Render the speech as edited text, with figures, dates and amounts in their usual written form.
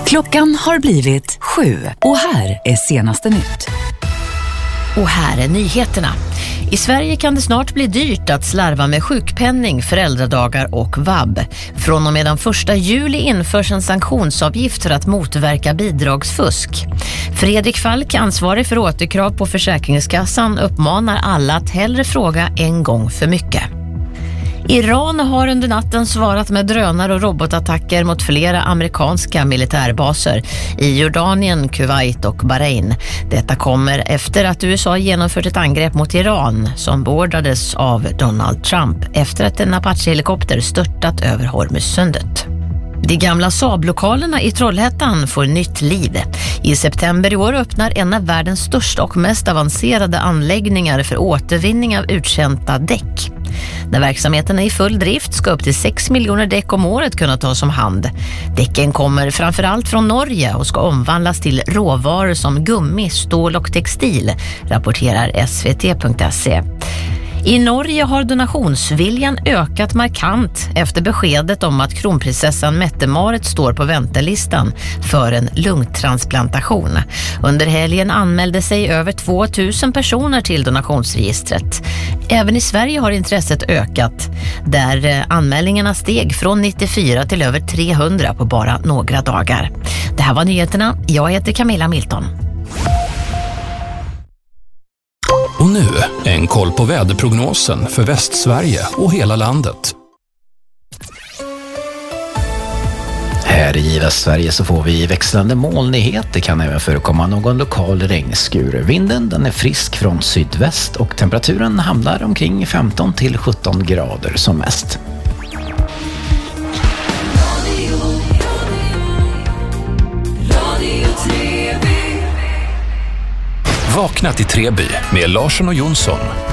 Klockan har blivit 7 och här är senaste nytt. Och här är nyheterna. I Sverige kan det snart bli dyrt att slarva med sjukpenning, föräldradagar och vab. Från och med den 1 juli införs en sanktionsavgift för att motverka bidragsfusk. Fredrik Falk, ansvarig för återkrav på Försäkringskassan, uppmanar alla att hellre fråga en gång för mycket. Iran har under natten svarat med drönare och robotattacker mot flera amerikanska militärbaser i Jordanien, Kuwait och Bahrain. Detta kommer efter att USA genomfört ett angrepp mot Iran som beordrades av Donald Trump efter att en Apache-helikopter störtat över Hormuzsundet. De gamla Saab-lokalerna i Trollhättan får nytt liv. I september i år öppnar en av världens största och mest avancerade anläggningar för återvinning av uttjänta däck. När verksamheten är i full drift ska upp till 6 miljoner däck om året kunna tas om hand. Däcken kommer framförallt från Norge och ska omvandlas till råvaror som gummi, stål och textil, rapporterar svt.se. I Norge har donationsviljan ökat markant efter beskedet om att kronprinsessan Mette-Marit står på väntelistan för en lungtransplantation. Under helgen anmälde sig över 2000 personer till donationsregistret. Även i Sverige har intresset ökat, där anmälningarna steg från 94 till över 300 på bara några dagar. Det här var nyheterna. Jag heter Camilla Milton. Och nu en koll på väderprognosen för Västsverige och hela landet. Här i Västsverige så får vi växlande molnighet. Det kan även förekomma någon lokal regnskur. Vinden den är frisk från sydväst och temperaturen hamnar omkring 15 till 17 grader som mest. Vakna till Treby med Larsson och Jonsson.